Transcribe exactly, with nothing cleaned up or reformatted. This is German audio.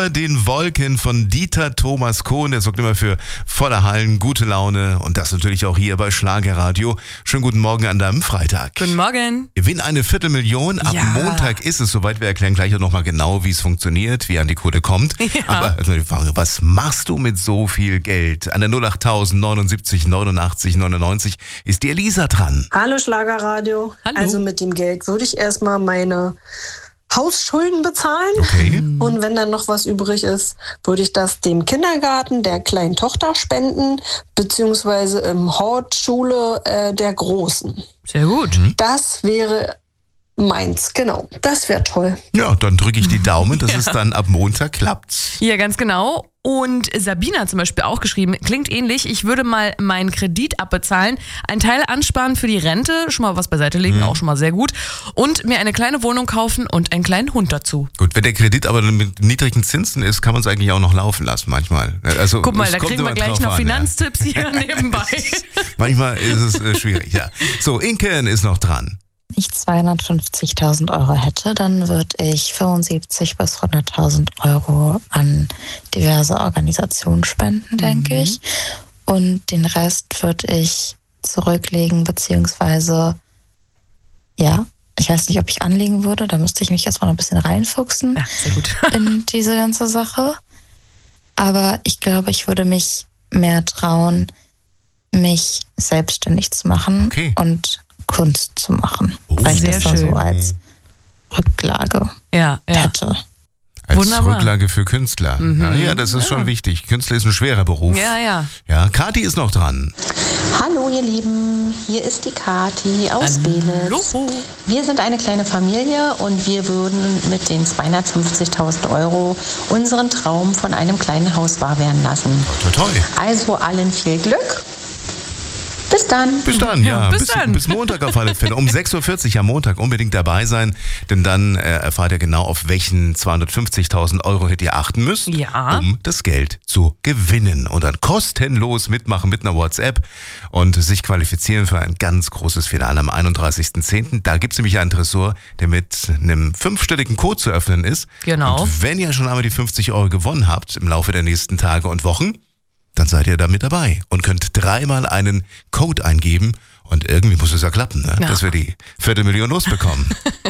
Über den Wolken von Dieter Thomas Kohn. Der sorgt immer für volle Hallen, gute Laune und das natürlich auch hier bei Schlagerradio. Schönen guten Morgen an deinem Freitag. Guten Morgen. Gewinn eine Viertelmillion. Ab Ja. Montag ist es soweit. Wir erklären gleich auch nochmal genau, wie es funktioniert, wie an die Kohle kommt. Ja. Aber also die Frage, was machst du mit so viel Geld? An der null acht neunundsiebzig neunundachtzig neunundneunzig ist die Elisa dran. Hallo Schlagerradio. Hallo. Also mit dem Geld würde ich erstmal meine Hausschulden bezahlen. Okay. Und wenn dann noch was übrig ist, würde ich das dem Kindergarten der kleinen Tochter spenden, beziehungsweise im Hortschule äh, der Großen. Sehr gut. Das wäre meins, genau. Das wäre toll. Ja, dann drücke ich die Daumen, dass es dann ab Montag klappt. Ja, ganz genau. Und Sabina hat zum Beispiel auch geschrieben, klingt ähnlich, ich würde mal meinen Kredit abbezahlen, einen Teil ansparen für die Rente, schon mal was beiseite legen, Mhm. auch schon mal sehr gut, und mir eine kleine Wohnung kaufen und einen kleinen Hund dazu. Gut, wenn der Kredit aber mit niedrigen Zinsen ist, kann man es eigentlich auch noch laufen lassen manchmal. Also, Guck mal, es da kommt kriegen wir immer gleich drauf noch an, Finanztipps hier nebenbei. Ja. Manchmal ist es äh, schwierig, ja. So, Inken ist noch dran. Wenn ich zweihundertfünfzigtausend Euro hätte, dann würde ich fünfundsiebzig bis hunderttausend Euro an diverse Organisationen spenden, denke ich. Und den Rest würde ich zurücklegen, beziehungsweise, ja, ich weiß nicht, ob ich anlegen würde, da müsste ich mich jetzt mal noch ein bisschen reinfuchsen Ja, sehr gut. in diese ganze Sache. Aber ich glaube, ich würde mich mehr trauen, mich selbstständig zu machen Okay. und Kunst zu machen, Oh, weil ich sehr das dann schön. so als Rücklage Ja, ja. hätte. Als Wunderbar. Rücklage für Künstler. Mhm. Ja, ja, das ist schon wichtig. Künstler ist ein schwerer Beruf. Ja, ja. Ja, Kathi ist noch dran. Hallo ihr Lieben, hier ist die Kathi aus Belitz. Hallo. Wir sind eine kleine Familie und wir würden mit den zweihundertfünfzigtausend Euro unseren Traum von einem kleinen Haus wahr werden lassen. Toi, toi. Also allen viel Glück. Bis dann. Bis dann, ja. bis dann. bis Montag auf alle Fälle. Um sechs Uhr vierzig am Montag unbedingt dabei sein, denn dann äh, erfahrt ihr genau, auf welchen zweihundertfünfzigtausend Euro Hit ihr achten müsst, Ja. um das Geld zu gewinnen. Und dann kostenlos mitmachen mit einer WhatsApp und sich qualifizieren für ein ganz großes Finale am einunddreißigsten zehnten Da gibt es nämlich einen Tresor, der mit einem fünfstelligen Code zu öffnen ist. Genau. Und wenn ihr schon einmal die fünfzig Euro gewonnen habt im Laufe der nächsten Tage und Wochen, dann seid ihr da mit dabei und könnt dreimal einen Code eingeben und irgendwie muss es ja klappen, ne? Ja. Dass wir die Viertelmillion losbekommen.